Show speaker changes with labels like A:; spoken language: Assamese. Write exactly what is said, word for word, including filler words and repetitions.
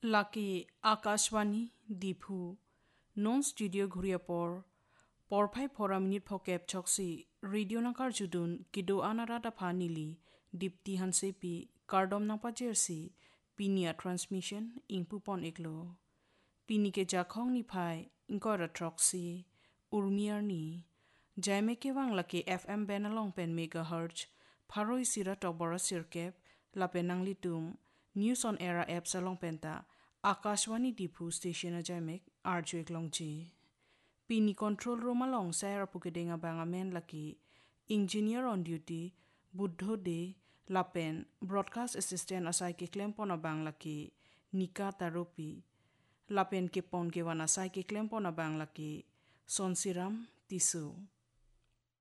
A: লাকি আকাশবাণী ডিফু নন স্টুডিও ঘুরিয়া পর পরফাই ফরা মিনিট ফকেব ছকসি রেডিও নাকার জুদুন কিদো আনারা দাফা নিলি দীপ্তি হানসে পি কার্ডম নাপা জার্সি পিনিয়া ট্রান্সমিশন ইংপু পন একলো পিনিকে জাখং নিফাই ইংকরা ট্রক্সি উর্মিয়ারনি জাইমেকে বাংলাকে F M বেনালং PAN mega hertz ফারoi sira tobora sirkep lapenangli tum news on era app salong penta akashwani dipu station ajaimek arjwek longji pini control room along saira pukedenga banga men laki engineer on duty buddho de lapen broadcast assistant asai ke claim pona bangla ki nika taropi lapen ke pon ke wana sai ke claim pona bangla ki sonsiram tisu